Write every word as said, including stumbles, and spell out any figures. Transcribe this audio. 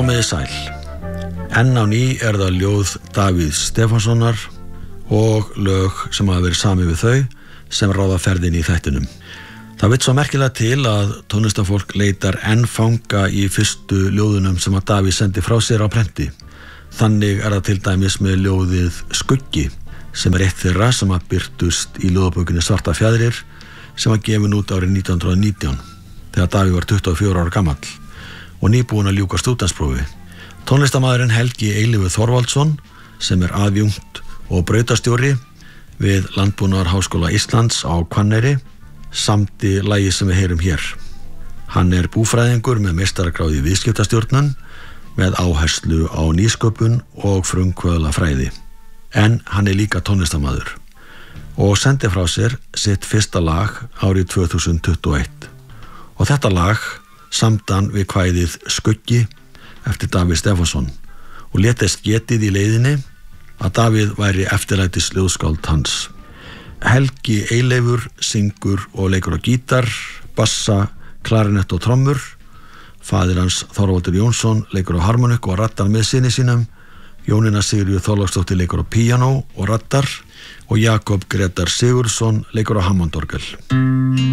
Komiði sæl. Enn á ný er það ljóð Davíðs Stefánssonar og lög sem hafa verið samið við þau sem ráða ferðin í þættinum. Það vill svo merkilega til að tónlistafólk leitar enn fanga í fyrstu ljóðunum sem að Davíð sendi frá sér á prenti. Þannig er það til dæmis með ljóðið Skuggi, sem er eitt þeirra sem að birtust í ljóðabókinni Svarta fjæðrir sem var gefin út árið nítján hundruð og nítján, þegar Davíð var tuttugu og fjögurra ára gamall og nýbúinn að ljúka stúdentsprófi. Tónlistarmaðurinn Helgi Eilífur Þorvaldsson, sem er aðjúnkt og brautastjóri við Landbúnaðarháskóla Íslands á Hvanneyri, samdi lagið sem við heyrum hér. Hann er búfræðingur með meistaragráðu í viðskiptastjórnun með áherslu á nýsköpun og frumkvöðlafræði. En hann er líka tónlistarmaður og sendi frá sér sitt fyrsta lag árið tvö þúsund tuttugu og eitt. Og þetta lag samdan við kvæðið Skuggi eftir Davíð Stefánsson og létist getið í leiðinni að Davíð væri eftirlætis ljóðskáld hans. Helgi Eilífur syngur og leikur á gítar, bassa, klarinett og trommur. Faðir hans Þorvaldur Jónsson leikur á harmonikku og rattar með syni sínum. Jónína Sigríður Þorláksdóttir leikur á píanó og rattar og Jakob Grétar Sigurðsson leikur á hammondorgel.